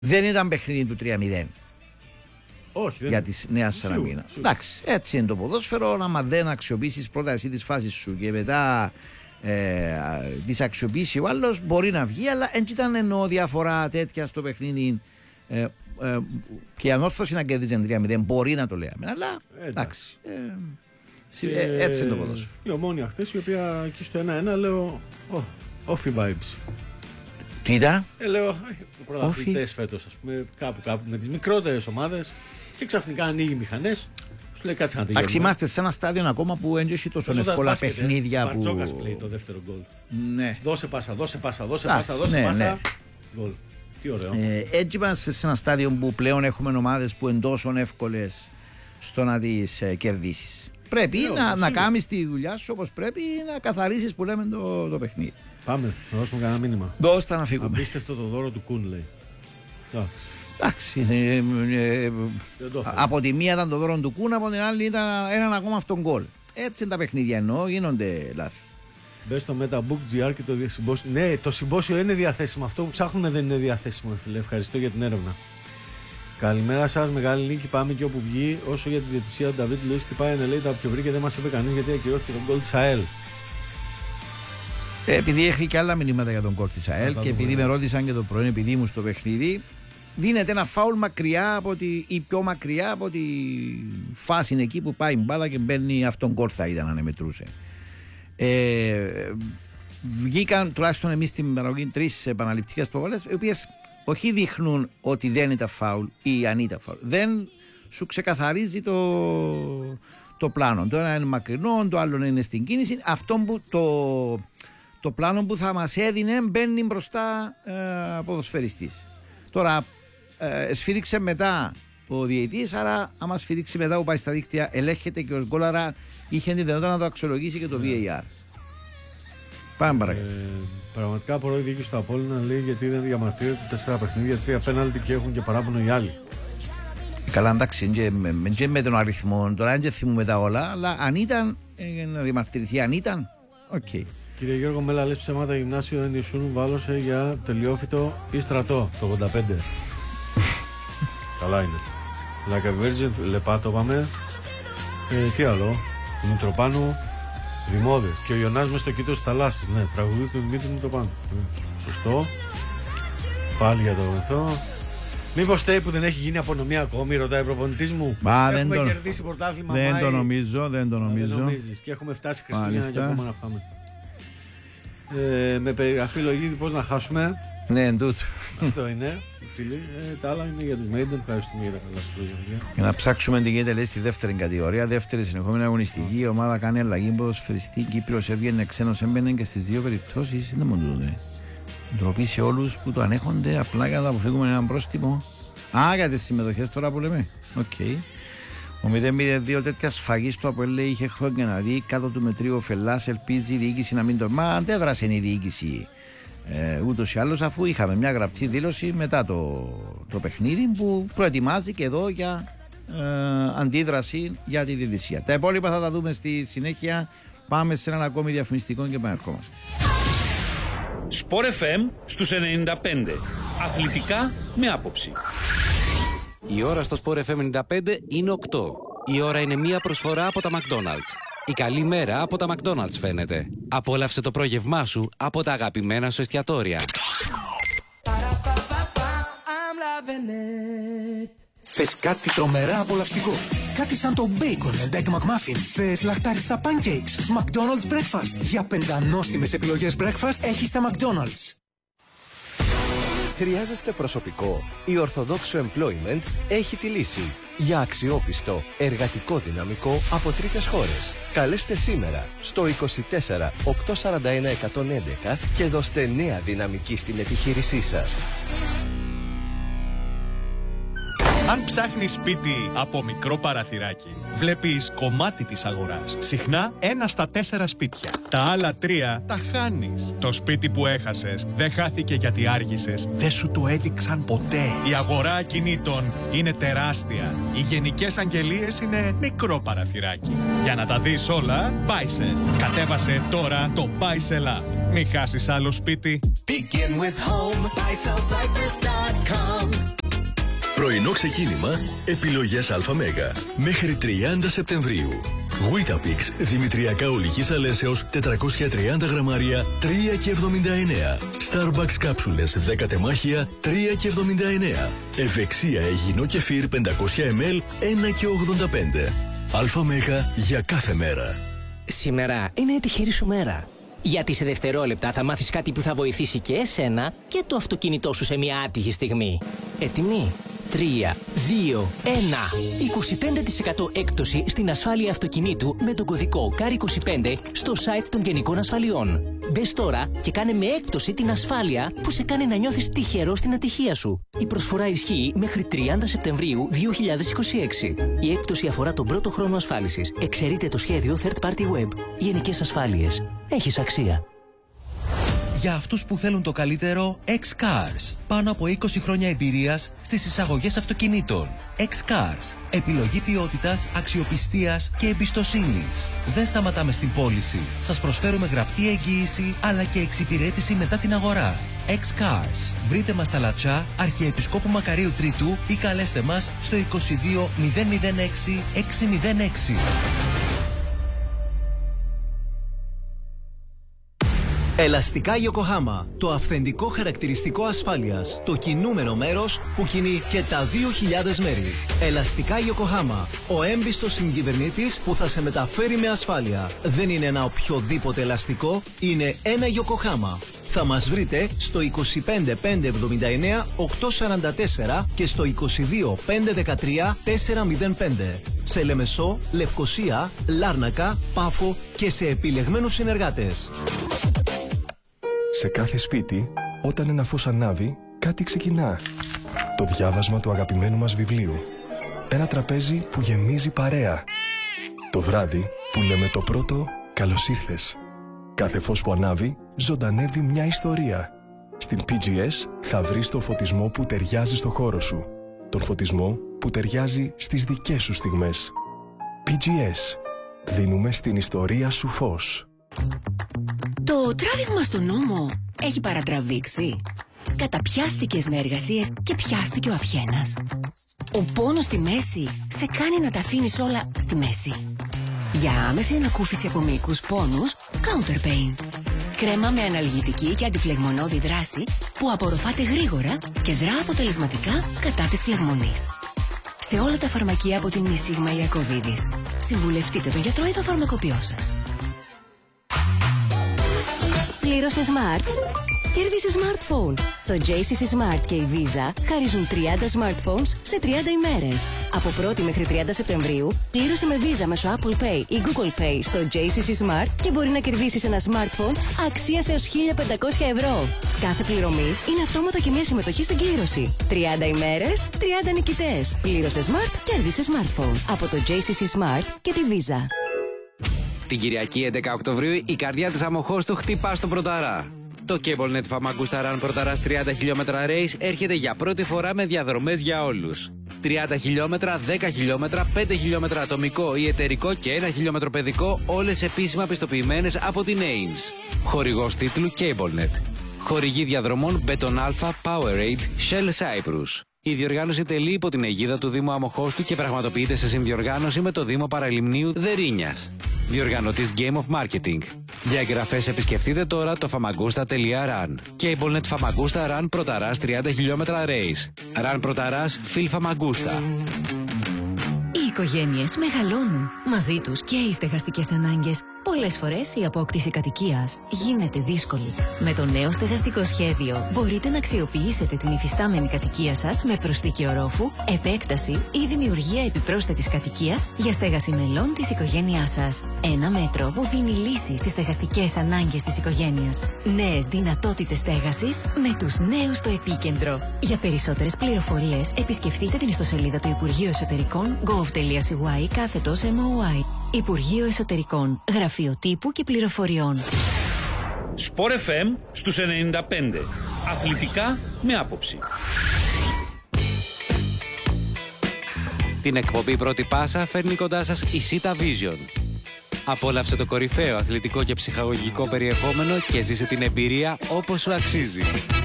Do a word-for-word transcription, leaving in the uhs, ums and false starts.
Δεν ήταν παιχνίδι του τρία μηδέν. Όχι, για τη Νέα Σαλαμίνα. Εντάξει, έτσι είναι το ποδόσφαιρο. Άμα δεν αξιοποιήσει πρώτα εσύ τι φάσει σου και μετά ε, τι αξιοποιήσει ο άλλο, μπορεί να βγει, αλλά δεν ήταν εννοώ διαφορά τέτοια στο παιχνίδι. Ε, ε, και η Ανόρθωση να κερδίζει τρία μηδέν μπορεί να το λέμε, αλλά εντάξει. Ε, και ε, έτσι είναι το ποδόσφαιρο. Η Ομόνοια χθες, η οποία εκεί στο ένα ένα λέω oh, off vibes. Τι ήταν? Ε, λέω πρωταθλητές φέτος, ας πούμε, κάπου κάπου με τις μικρότερες ομάδες και ξαφνικά ανοίγει μηχανές. Σου λέει κάτσε να τελειώνουμε. Εντάξει, είμαστε σε ένα στάδιο ακόμα που δεν έχει τόσο εύκολα παιχνίδια. Που... Μπαρτζόκας πλέει το δεύτερο γκολ. Ναι. Δώσε πάσα, δώσε πάσα, δώσε πάσα, δώσε ναι, πάσα. Ναι. Γκολ. Τι ωραίο. Ε, έτσι είμαστε σε ένα στάδιο που πλέον έχουμε ομάδες που είναι τόσο εύκολες στο να τις ε, κερδίσεις. Πρέπει Λέω, να, να κάνεις τη δουλειά σου όπως πρέπει, να καθαρίσεις που λέμε το, το παιχνίδι. Πάμε, να δώσουμε κανένα μήνυμα. Δώστε να φύγουμε. Απίστευτο το δώρο του Κουν, λέει. Εντάξει. Ε, ε, ε, από τη μία ήταν το δώρο του Κουν, από την άλλη ήταν έναν ακόμα αυτόν γκολ. Έτσι είναι τα παιχνίδια, εννοώ, γίνονται λάθη. Μπες στο MetaBook τζι αρ και το συμπόσιο. Ναι, το συμπόσιο είναι διαθέσιμο. Αυτό που ψάχνουμε δεν είναι διαθέσιμο, φίλε. Ευχαριστώ για την έρευνα. Καλημέρα σας, μεγάλη νίκη. Πάμε και όπου βγει. Όσο για τη διαιτησία του Νταβίτ Λουίς, τι πάει να λέει τα όποιο βρήκε, δεν μας είπε κανείς γιατί ακυρώθηκε τον γκολ της ΑΕΛ. Ε, επειδή έχει και άλλα μηνύματα για τον γκολ της ΑΕΛ και επειδή με ρώτησαν και το πρωί, επειδή ήμουν στο παιχνίδι, δίνεται ένα φάουλ μακριά από τη, ή πιο μακριά από τη φάση εκεί που πάει η μπάλα και μπαίνει αυτόν γκολ θα ήταν αν μετρούσε. Ε, βγήκαν τουλάχιστον εμείς στην παραγωγή τρεις επαναληπτικές προβολές, οι οποίες όχι δείχνουν ότι δεν ήταν φάουλ ή αν ήταν φάουλ. Δεν σου ξεκαθαρίζει το, το πλάνο. Το ένα είναι μακρινό, το άλλο είναι στην κίνηση. Αυτό που το, το πλάνο που θα μας έδινε μπαίνει μπροστά ε, ποδοσφαιριστής. Τώρα ε, σφύριξε μετά ο διαιτητής, άρα άμα σφυρίξει μετά που πάει στα δίκτυα ελέγχεται και ο γκολ, άρα είχε την δυνατότητα να το αξιολογήσει και το βι έι αρ. Πάμε παρακάτω. Ε, πραγματικά απορώ η διοίκηση του Απόλλωνα να λέει γιατί δεν διαμαρτύρεται τέσσερα παιχνίδια, τρία πέναλτι και έχουν και παράπονο οι άλλοι. Καλά, εντάξει, και με τον αριθμό, τώρα δεν θυμούμε τα όλα, αλλά αν ήταν ε, να διαμαρτυρηθεί, αν ήταν, οκ. Okay. Κύριε Γιώργο, μέλα λες ψέματα, γυμνάσιο δεν ήσουν, βάλωσε για τελειόφυτο ή στρατό το ογδόντα πέντε. Καλά είναι. Like a Virgin, Λεπά το πάμε. Ε, τι άλλο, Μητροπάνου, Δημόδες. Και ο Ιωνάς μες στο κήτο της θαλάσσης. Ναι, τραγουδί του Δημήτρη Μητροπάνου. Σωστό. Πάλι για το βοηθό. Μήπως στέει που δεν έχει γίνει απονομή ακόμη, ρωτάει ο προπονητής μου. Μα, έχουμε δεν κερδίσει πρωτάθλημα. Δεν Μάη. το νομίζω, δεν το νομίζω. Δεν νομίζεις. Και έχουμε φτάσει Χριστούγεννα και ακόμα να φάμε. Ε, με περιγραφή λογίδι πώς να χάσουμε. Ναι, εν τούτο. Αυτό είναι, φίλοι. Ε, τα άλλα είναι για τους Maiden. Ευχαριστούμε για τα καλά σου λόγια. Για να ψάξουμε τι γίνεται, λέει, στη δεύτερη κατηγορία. Δεύτερη συνεχόμενη αγωνιστική. Η ομάδα κάνει αλλαγή ποδοσφαιριστή. Κύπριος έβγαινε, ξένος έμπαινε και στις δύο περιπτώσεις είναι μόνο τούτο. Ντροπή σε όλους που το ανέχονται απλά για να αποφύγουμε έναν πρόστιμο. Α, για τις συμμετοχές τώρα που λέμε. Οκ. Okay. Ο μηδέν μηδέν δύο τέτοια σφαγή του από έλεγε είχε χρόνια να δει κάτω του μετρίου ο Φελάς. Ελπίζει η διοίκηση να μην το. Μα αντέδρασε η διοίκηση ε, ούτως ή άλλως, αφού είχαμε μια γραπτή δήλωση μετά το, το παιχνίδι που προετοιμάζει και εδώ για ε, αντίδραση για τη διαιτησία. Τα υπόλοιπα θα τα δούμε στη συνέχεια. Πάμε σε έναν ακόμη διαφημιστικό και επανερχόμαστε. Σπορ εφ εμ στους ενενήντα πέντε. Αθλητικά με άποψη. Η ώρα στο Σπορ εφ εμ ενενήντα πέντε είναι οκτώ. Η ώρα είναι μία προσφορά από τα McDonald's. Η καλή μέρα από τα McDonald's φαίνεται. Απόλαυσε το πρόγευμά σου από τα αγαπημένα σου εστιατόρια. Θες κάτι τρομερά απολαυστικό? Κάτι σαν το bacon and egg McMuffin? Θες λαχτάριστα pancakes? McDonald's Breakfast. Για πεντανόστιμες επιλογές breakfast έχεις τα McDonald's. Χρειάζεστε προσωπικό? Η Orthodox Employment έχει τη λύση. Για αξιόπιστο, εργατικό δυναμικό από τρίτες χώρες. Καλέστε σήμερα στο είκοσι τέσσερα οκτακόσια σαράντα ένα εκατόν έντεκα και δώστε νέα δυναμική στην επιχείρησή σας. Αν ψάχνεις σπίτι από μικρό παραθυράκι, βλέπεις κομμάτι της αγοράς. Συχνά ένα στα τέσσερα σπίτια. Τα άλλα τρία τα χάνεις. Το σπίτι που έχασες δεν χάθηκε γιατί άργησες. Δεν σου το έδειξαν ποτέ. Η αγορά ακινήτων είναι τεράστια. Οι γενικές αγγελίες είναι μικρό παραθυράκι. Για να τα δεις όλα, Buysell. Κατέβασε τώρα το Buysell App. Μην χάσεις άλλο σπίτι. Begin with home, buy sell cyprus dot com. Πρωινό ξεκίνημα, επιλογές ΑΜ. Μέχρι τριάντα Σεπτεμβρίου. Weetabix, δημητριακά ολικής αλέσεως, τετρακόσια τριάντα γραμμάρια, τρία και εβδομήντα εννέα. Starbucks κάψουλες, δέκα τεμάχια, τρία και εβδομήντα εννέα. Ευεξία Αιγινό κεφίρ πεντακόσια μιλιλίτρα, ένα και ογδόντα πέντε. ΑΜ για κάθε μέρα. Σήμερα είναι η τυχερή σου μέρα. Γιατί σε δευτερόλεπτα θα μάθεις κάτι που θα βοηθήσει και εσένα και το αυτοκίνητό σου σε μια άτυχη στιγμή. Έτοιμοι? τρία, δύο, ένα. είκοσι πέντε τοις εκατό έκπτωση στην ασφάλεια αυτοκινήτου με τον κωδικό κάρ είκοσι πέντε στο site των Γενικών Ασφαλιών. Μπες τώρα και κάνε με έκπτωση την ασφάλεια που σε κάνει να νιώθεις τυχερό στην ατυχία σου. Η προσφορά ισχύει μέχρι τριάντα Σεπτεμβρίου δύο χιλιάδες είκοσι έξι. Η έκπτωση αφορά τον πρώτο χρόνο ασφάλισης. Εξαιρείται το σχέδιο Third Party Web. Γενικές ασφάλειες. Έχεις αξία. Για αυτούς που θέλουν το καλύτερο, X-Cars. Πάνω από είκοσι χρόνια εμπειρίας στις εισαγωγές αυτοκινήτων. X-Cars. Επιλογή ποιότητας, αξιοπιστίας και εμπιστοσύνης. Δεν σταματάμε στην πώληση. Σας προσφέρουμε γραπτή εγγύηση αλλά και εξυπηρέτηση μετά την αγορά. X-Cars. Βρείτε μας στα Λατσά, Αρχιεπισκόπου Μακαρίου Τρίτου ή καλέστε μας στο είκοσι δύο μηδέν μηδέν έξι εξακόσια έξι. Ελαστικά Yokohama. Το αυθεντικό χαρακτηριστικό ασφάλειας. Το κινούμενο μέρος που κινεί και τα δύο χιλιάδες μέρη. Ελαστικά Yokohama. Ο έμπιστος συγκυβερνήτης που θα σε μεταφέρει με ασφάλεια. Δεν είναι ένα οποιοδήποτε ελαστικό, είναι ένα Yokohama. Θα μας βρείτε στο είκοσι πέντε πεντακόσια εβδομήντα εννέα οκτακόσια σαράντα τέσσερα και στο είκοσι δύο πεντακόσια δεκατρία τετρακόσια πέντε. Σε Λεμεσό, Λευκοσία, Λάρνακα, Πάφο και σε επιλεγμένους συνεργάτες. Σε κάθε σπίτι, όταν ένα φως ανάβει, κάτι ξεκινά. Το διάβασμα του αγαπημένου μας βιβλίου. Ένα τραπέζι που γεμίζει παρέα. Το βράδυ που λέμε το πρώτο «Καλώς ήρθες». Κάθε φως που ανάβει, ζωντανεύει μια ιστορία. Στην πι τζι ες θα βρεις το φωτισμό που ταιριάζει στο χώρο σου. Τον φωτισμό που ταιριάζει στις δικές σου στιγμές. πι τζι ες. Δίνουμε στην ιστορία σου φως. Το τράβηγμα στον νόμο έχει παρατραβήξει. Καταπιάστηκες με εργασίες και πιάστηκε ο αυχένας. Ο πόνος στη μέση σε κάνει να τα αφήνεις όλα στη μέση. Για άμεση ανακούφιση από μυϊκούς πόνους, Counter Pain. Κρέμα με αναλγητική και αντιφλεγμονώδη δράση που απορροφάται γρήγορα και δρά αποτελεσματικά κατά της φλεγμονής. Σε όλα τα φαρμακεία από την Νησίγμα Ιακωβίδης. Συμβουλευτείτε τον γιατρό ή τον φαρμακοποιό σας. Πλήρωσε Smart. Κέρδισε smartphone. Το τζέι σι σι Smart και η Visa χαρίζουν τριάντα smartphones σε τριάντα ημέρες. Από πρώτη μέχρι τριάντα Σεπτεμβρίου, πλήρωσε με Visa μέσω Apple Pay ή Google Pay στο τζέι σι σι Smart και μπορεί να κερδίσεις ένα smartphone αξίας έως χίλια πεντακόσια ευρώ. Κάθε πληρωμή είναι αυτόματα και μια συμμετοχή στην κλήρωση. τριάντα ημέρες, τριάντα νικητές. Πλήρωσε Smart, κέρδισε smartphone. Από το τζέι σι σι Smart και τη Visa. Την Κυριακή έντεκα Οκτωβρίου η καρδιά της Αμοχώστου χτυπά στον Πρωταρά. Το CableNet Famagusta Run Πρωταράς τριάντα χιλιόμετρα race έρχεται για πρώτη φορά με διαδρομές για όλους. τριάντα χιλιόμετρα, δέκα χιλιόμετρα, πέντε χιλιόμετρα ατομικό ή εταιρικό και ένα χιλιόμετρο παιδικό, όλες επίσημα πιστοποιημένες από την έιμς. Χορηγός τίτλου CableNet. Χορηγή διαδρομών Beton Alpha, Powerade, Shell Cyprus. Η διοργάνωση τελεί υπό την αιγίδα του Δήμου Αμοχώστου και πραγματοποιείται σε συνδιοργάνωση με το Δήμο Παραλιμνίου Δερίνιας. Διοργανωτής Game of Marketing. Για εγγραφές επισκεφτείτε τώρα το famagusta τελεία run. CableNet Famagusta Run Πρωταράς τριάντα χιλιόμετρα race. Run Πρωταράς Phil Famagusta. Οι οικογένειες μεγαλώνουν. Μαζί τους και οι στεγαστικές ανάγκες. Πολλές φορές η απόκτηση κατοικίας γίνεται δύσκολη. Με το νέο στεγαστικό σχέδιο μπορείτε να αξιοποιήσετε την υφιστάμενη κατοικία σας με προσθήκη ορόφου, επέκταση ή δημιουργία επιπρόσθετης κατοικίας για στέγαση μελών της οικογένειάς σας. Ένα μέτρο που δίνει λύση στις στεγαστικές ανάγκες της οικογένειας. Νέες δυνατότητες στέγασης με τους νέους στο επίκεντρο. Για περισσότερες πληροφορίες επισκεφτείτε την ιστοσελίδα του Υπουργείου Εσωτερικών gov.cy κάθετος εμ ο άι. Υπουργείο Εσωτερικών, Γραφείο Τύπου και Πληροφοριών. Σπορ εφ εμ στους ενενήντα πέντε. Αθλητικά με άποψη. Την εκπομπή Πρώτη Πάσα φέρνει κοντά σας η Sita Vision. Απόλαυσε το κορυφαίο αθλητικό και ψυχαγωγικό περιεχόμενο και ζήσε την εμπειρία όπως σου αξίζει.